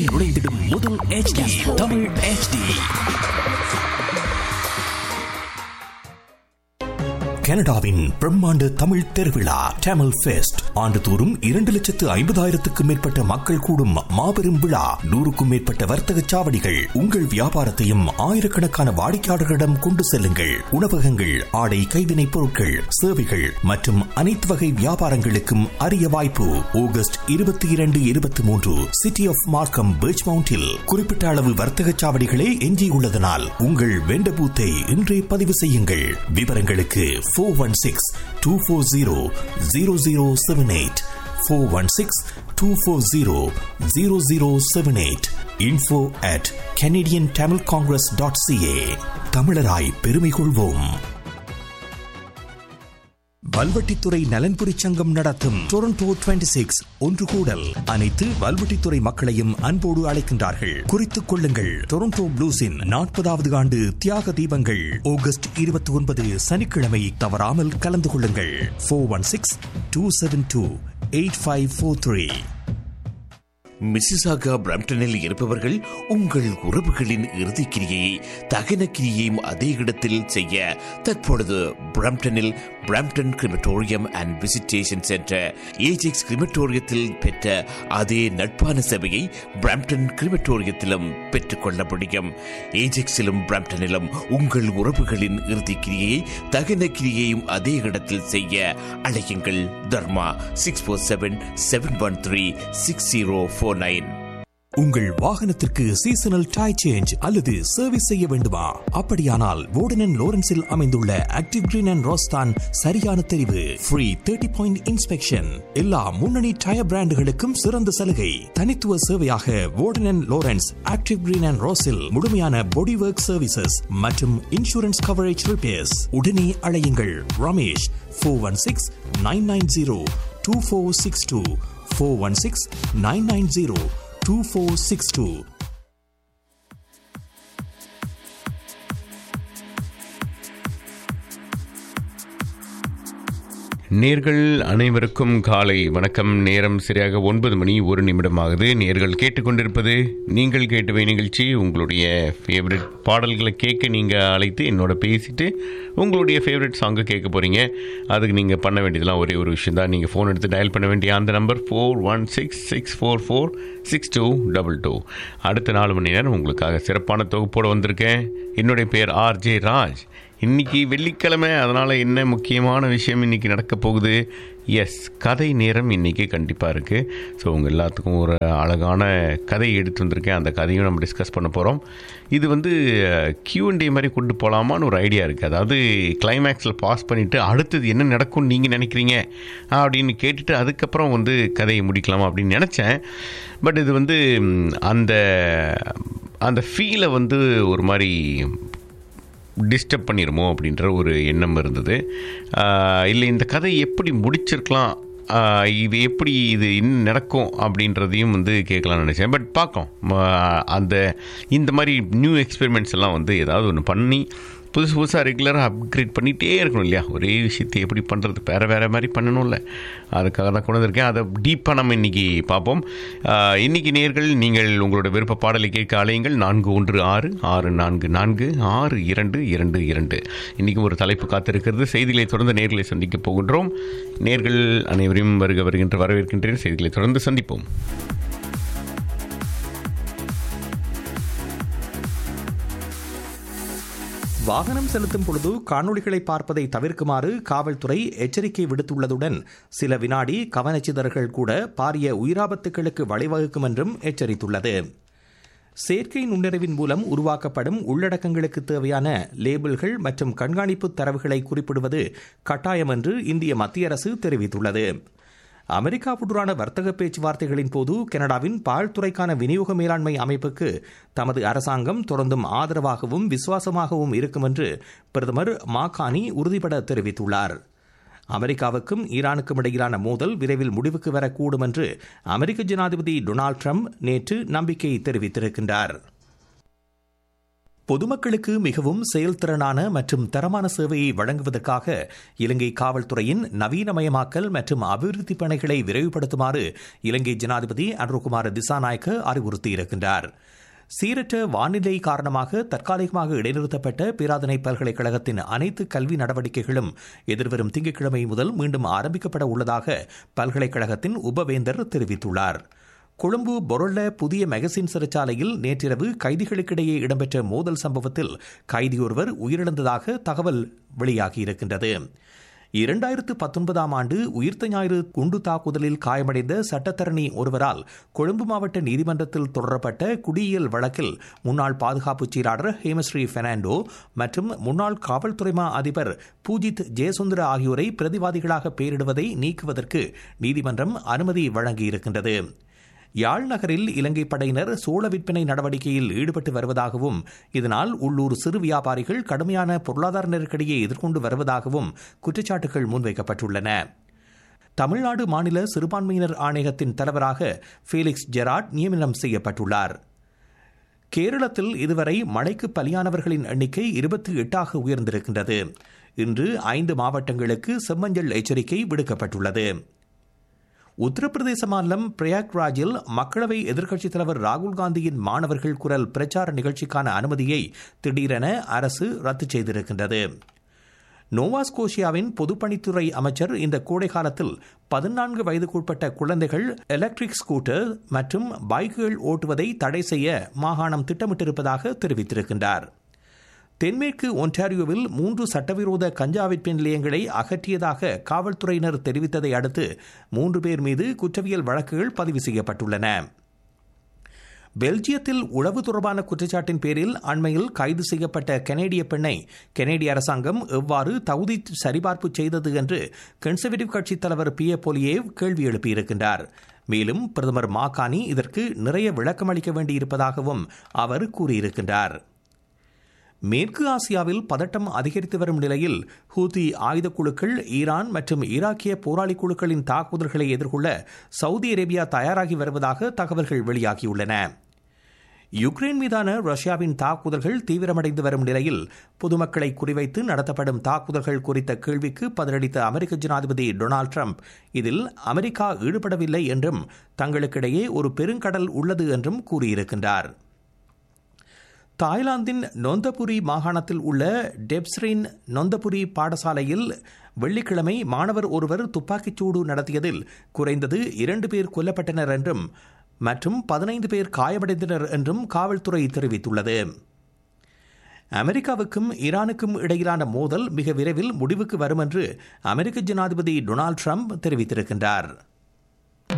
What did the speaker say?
உலகில் நுழைந்திடும் முதல் HD தமிழ் HD. கனடாவின் பிரம்மாண்ட தமிழ் திருவிழா டேமல் ஃபெஸ்ட் ஆண்டுதோறும் 2,50,000க்கும் மேற்பட்ட மக்கள் கூடும் மாபெரும் விழா. 100க்கும் மேற்பட்ட வர்த்தக சாவடிகள். உங்கள் வியாபாரத்தையும் ஆயிரக்கணக்கான வாடிக்கையாளர்களிடம் கொண்டு செல்லுங்கள். உணவகங்கள், ஆடை கைவினைப் பொருட்கள், சேவைகள் மற்றும் அனைத்து வகை வியாபாரங்களுக்கும் அரிய வாய்ப்பு. ஆகஸ்ட் 22, 23 சிட்டி ஆஃப் மார்க்கம் பீச் மவுண்டில் குறிப்பிட்ட அளவு வர்த்தக சாவடிகளே எஞ்சியுள்ளதனால் உங்கள் வெண்ட பூத்தை இன்றே பதிவு செய்யுங்கள். விவரங்களுக்கு 416-240-0078 416-240-0078 info@canadiantamilcongress.ca. தமிழராய் பெருமை கொள்வோம். வல்வெட்டித்துறை நலன்புரி சங்கம் நடத்தும் டொரண்டோ 26 ஒன்று கூடல். அனைத்து வல்வெட்டித்துறை மக்களையும் அன்போடு அழைக்கின்றார்கள். குறித்துக் கொள்ளுங்கள். டொரண்டோ ப்ளூஸின் 40வது ஆண்டு தியாக தீபங்கள் ஆகஸ்ட் 29 சனிக்கிழமை. தவறாமல் கலந்து கொள்ளுங்கள். 416-272-8543. மிசிசாகா பிரம்டனில் இருப்பவர்கள் உங்கள் உறவுகளின் இறுதிக்கிரியை தகன கிரியையும் அதே இடத்தில் செய்ய தற்பொழுது பிரம்டனில் Brampton crematorium and visitation centre Ajax கிரிமட்டோரியத்தில் பெற்ற அதே நட்பான சேவையை பிரம்டன் கிரிமட்டோரியத்திலும் பெற்றுக்கொள்ள முடியும். ஏஜெக்ஸிலும் பிரம்டனிலும் உங்கள் உறவுகளின் இறுதிக்கிரியை தகன கிரியையும் அதே இடத்தில் செய்ய அழையுங்கள். தர்மா 647-713-6049. உங்கள் வாகனத்திற்கு சீசனல் டயர் சேஞ்ச் அல்லது சர்வீஸ் செய்ய வேண்டுமா? அப்படியானால் வோர்டன் அண்ட் லோரன்ஸில் அமைந்துள்ள ஆக்டிவ் கிரீன் அண்ட் ரோஸ் தான் சரியான தெரிவு. Free 30-point inspection. எல்லா முன்னணி டயர் பிராண்டுகளுக்கும் சிறந்த சலுகை. தனித்துவ சேவையாக வோர்டன் and Lawrence active green and ரோஸில் முழுமையான பாடி ஒர்க் சர்வீசஸ் மற்றும் இன்சூரன்ஸ் கவரேஜ் ரிப்பேர்ஸ். உடனே அழையுங்கள். ரமேஷ் 416-990-2462 416-990-2462. நேர்கள் அனைவருக்கும் காலை வணக்கம். நேரம் சரியாக 9:01 ஆகுது. நேர்கள் கேட்டுக்கொண்டிருப்பது நீங்கள் கேட்டவை நிகழ்ச்சி. உங்களுடைய ஃபேவரட் பாடல்களை கேட்க நீங்கள் அழைத்து என்னோட பேசிட்டு உங்களுடைய ஃபேவரட் சாங்கை கேட்க போகிறீங்க. அதுக்கு நீங்கள் பண்ண வேண்டியதெல்லாம் ஒரே ஒரு விஷயம் தான். நீங்கள் ஃபோன் எடுத்து டயல் பண்ண வேண்டிய அந்த நம்பர் 416-644-6222. அடுத்த 4 மணி நேரம் உங்களுக்காக சிறப்பான தொகுப்போடு வந்திருக்கேன். என்னுடைய பேர் RJ ராஜ். இன்றைக்கி வெள்ளிக்கிழமை, அதனால் என்ன முக்கியமான விஷயம் இன்றைக்கி நடக்க போகுது? எஸ், கதை நேரம் இன்றைக்கி கண்டிப்பாக இருக்குது. ஸோ உங்கள் எல்லாத்துக்கும் ஒரு அழகான கதை எடுத்து வந்திருக்கேன். அந்த கதையும் நம்ம டிஸ்கஸ் பண்ண போகிறோம். இது வந்து Q&A மாதிரி கொண்டு போகலாமான்னு ஒரு ஐடியா இருக்குது. அதாவது கிளைமேக்ஸில் பாஸ் பண்ணிவிட்டு அடுத்தது என்ன நடக்கும்னு நீங்கள் நினைக்கிறீங்க அப்படின்னு கேட்டுட்டு அதுக்கப்புறம் வந்து கதையை முடிக்கலாமா அப்படின்னு நினச்சேன். பட் இது வந்து அந்த ஃபீலை வந்து ஒரு மாதிரி டிஸ்டர்ப் பண்ணிடுமோ அப்படின்ற ஒரு எண்ணம் இருந்தது. இல்லை, இந்த கதை எப்படி முடிச்சிருக்கலாம், இது எப்படி இது இன்னும் நடக்கும் அப்படின்றதையும் வந்து கேட்கலாம்னு நினச்சேன். பட் பார்க்கும் இந்த மாதிரி நியூ எக்ஸ்பெரிமெண்ட்ஸ் எல்லாம் வந்து ஏதாவது ஒன்று பண்ணி புதுசாக ரெகுலராக அப்கிரேட் பண்ணிகிட்டே இருக்கணும் இல்லையா? ஒரே விஷயத்தை எப்படி பண்ணுறது, வேறு மாதிரி பண்ணணும்ல. அதுக்காக தான் கொண்டு வந்திருக்கேன். அதை டீப்பாக நம்ம இன்றைக்கி பார்ப்போம். இன்றைக்கி நேர்கள் நீங்கள் உங்களோட விருப்ப பாடலை கேட்க அலையுங்கள். 416-644-6222. இன்றைக்கி ஒரு தலைப்பு காத்திருக்கிறது. செய்திகளை தொடர்ந்து நேர்களை சந்திக்க போகின்றோம். நேர்கள் அனைவரையும் வருகின்ற வரவேற்கின்றேன். செய்திகளை தொடர்ந்து சந்திப்போம். வாகனம் செலுத்தும் பொழுது காணொளிகளை பார்ப்பதை தவிர்க்குமாறு காவல்துறை எச்சரிக்கை விடுத்துள்ளதுடன் சில வினாடி கவனச்சிதறல்கள் கூட பாரிய உயிராபத்துகளுக்கு வழிவகுக்கும் என்றும் எச்சரித்துள்ளது. செயற்கை நுண்ணறிவின் மூலம் உருவாக்கப்படும் உள்ளடக்கங்களுக்கு தேவையான லேபிள்கள் மற்றும் கண்காணிப்பு தரவுகளை குறிப்பிடுவது கட்டாயம் என்று இந்திய மத்திய அரசு தெரிவித்துள்ளது. அமெரிக்காவுடனான வர்த்தக பேச்சுவார்த்தைகளின் போது கனடாவின் பால்துறைக்கான விநியோக மேலாண்மை அமைப்புக்கு தமது அரசாங்கம் தொடர்ந்தும் ஆதரவாகவும் விசுவாசமாகவும் இருக்கும் என்று பிரதமர் மாகாணி உறுதிபட தெரிவித்துள்ளார். அமெரிக்காவுக்கும் ஈரானுக்கும் இடையிலான மோதல் விரைவில் முடிவுக்கு வரக்கூடும் என்று அமெரிக்க ஜனாதிபதி டொனால்டு ட்ரம்ப் நேற்று நம்பிக்கை தெரிவித்திருக்கின்றார். பொதுமக்களுக்கு மிகவும் செயல்திறனான மற்றும் தரமான சேவையை வழங்குவதற்காக இலங்கை காவல்துறையின் நவீனமயமாக்கல் மற்றும் அபிவிருத்தி பணிகளை விரைவுபடுத்துமாறு இலங்கை ஜனாதிபதி அனுரகுமார திசாநாயக்க அறிவுறுத்தியிருக்கின்றார். சீரற்ற வானிலை காரணமாக தற்காலிகமாக இடைநிறுத்தப்பட்ட பேராதனை பல்கலைக்கழகத்தின் அனைத்து கல்வி நடவடிக்கைகளும் எதிர்வரும் திங்கட்கிழமை முதல் மீண்டும் ஆரம்பிக்கப்பட உள்ளதாக பல்கலைக்கழகத்தின் உபவேந்தர் தெரிவித்துள்ளார். கொழும்பு பொருள புதிய மெகசின் சிறைச்சாலையில் நேற்றிரவு கைதிகளுக்கிடையே இடம்பெற்ற மோதல் சம்பவத்தில் கைதியொருவர் உயிரிழந்ததாக தகவல் வெளியாகியிருக்கின்றது. 2019 ஆண்டு உயிர்த்த ஞாயிறு குண்டு தாக்குதலில் காயமடைந்த சட்டத்தரணி ஒருவரால் கொழும்பு மாவட்ட நீதிமன்றத்தில் தொடரப்பட்ட குடியியல் வழக்கில் முன்னாள் பாதுகாப்பு செயலாளர் ஹேமஸ்ரீ பெர்னாண்டோ மற்றும் முன்னாள் காவல்துறை மா அதிபர் பூஜித் ஜெயசுந்தர ஆகியோரை பிரதிவாதிகளாக பெயரிடுவதை நீக்குவதற்கு நீதிமன்றம் அனுமதி வழங்கியிருக்கின்றது. யாழ் நகரில் இலங்கை படையினர் சோள விற்பனை நடவடிக்கையில் ஈடுபட்டு வருவதாகவும் இதனால் உள்ளூர் சிறு வியாபாரிகள் கடுமையான பொருளாதார நெருக்கடியை எதிர்கொண்டு வருவதாகவும் குற்றச்சாட்டுகள் முன்வைக்கப்பட்டுள்ளன. தமிழ்நாடு மாநில சிறுபான்மையினர் ஆணையத்தின் தலைவராக ஃபேலிக்ஸ் ஜெராட் நியமனம் செய்யப்பட்டுள்ளார். கேரளத்தில் இதுவரை மழைக்கு பலியானவர்களின் எண்ணிக்கை 28 உயர்ந்திருக்கின்றது. இன்று 5 மாவட்டங்களுக்கு செம்மஞ்சள் எச்சரிக்கை விடுக்கப்பட்டுள்ளது. உத்தரப்பிரதேச மாநிலம் பிரயாக்ராஜில் மக்களவை எதிர்க்கட்சித் தலைவர் ராகுல் காந்தியின் மாணவர்கள் குரல் பிரச்சார நிகழ்ச்சிக்கான அனுமதியை திடீரென அரசு ரத்து செய்திருக்கின்றது. நோவாஸ்கோஷியாவின் பொதுப்பணித்துறை அமைச்சர் இந்த கோடை காலத்தில் 14 வயதுக்குட்பட்ட குழந்தைகள் எலக்ட்ரிக் ஸ்கூட்டர் மற்றும் பைக்குகள் ஓட்டுவதை தடை செய்ய மாகாணம் திட்டமிட்டிருப்பதாக தெரிவித்திருக்கின்றார். தென்மேற்கு ஒன்டாரியோவில் 3 சட்டவிரோத கஞ்சா விற்பனை நிலையங்களை அகற்றியதாக காவல்துறையினர் தெரிவித்ததை அடுத்து 3 பேர் மீது குற்றவியல் வழக்குகள் பதிவு செய்யப்பட்டுள்ளன. பெல்ஜியத்தில் உளவு தொடர்பான குற்றச்சாட்டின் பேரில் அண்மையில் கைது செய்யப்பட்ட கனேடிய பெண்ணை கனேடிய அரசாங்கம் எவ்வாறு தகுதி சரிபார்ப்பு செய்தது என்று கன்சர்வேட்டிவ் கட்சித் தலைவர் பியே போலியேவ் கேள்வி எழுப்பியிருக்கின்றார். மேலும் பிரதமர் மாகாணி இதற்கு நிறைய விளக்கம் அளிக்க வேண்டியிருப்பதாகவும் அவர் கூறியிருக்கின்றார். மேற்கு ஆசியாவில் பதட்டம் அதிகரித்து வரும் நிலையில் ஹூதி ஆயுத குழுக்கள் ஈரான் மற்றும் ஈராக்கிய போராளி குழுக்களின் தாக்குதல்களை எதிர்கொள்ள சவுதி அரேபியா தயாராகி வருவதாக தகவல்கள் வெளியாகியுள்ளன. யுக்ரைன் மீதான ரஷ்யாவின் தாக்குதல்கள் தீவிரமடைந்து வரும் நிலையில் பொதுமக்களை குறிவைத்து நடத்தப்படும் தாக்குதல்கள் குறித்த கேள்விக்கு பதிலளித்த அமெரிக்க ஜனாதிபதி டொனால்டு டிரம்ப் இதில் அமெரிக்கா ஈடுபடவில்லை என்றும் தங்களுக்கிடையே ஒரு பெருங்கடல் உள்ளது என்றும் கூறியிருக்கின்றார். தாய்லாந்தின் நொந்தபுரி மாகாணத்தில் உள்ள டெப்ஸ்ரின் நொந்தபுரி பாடசாலையில் வெள்ளிக்கிழமை மாணவர் ஒருவர் துப்பாக்கிச்சூடு நடத்தியதில் குறைந்தது 2 பேர் கொல்லப்பட்டனர் என்றும் மற்றும் 15 பேர் காயமடைந்தனர் என்றும் காவல்துறை தெரிவித்துள்ளது. அமெரிக்காவுக்கும் ஈரானுக்கும் இடையிலான மோதல் மிக விரைவில் முடிவுக்கு வரும் என்று அமெரிக்க ஜனாதிபதி டொனால்டு டிரம்ப் தெரிவித்திருக்கின்றார்.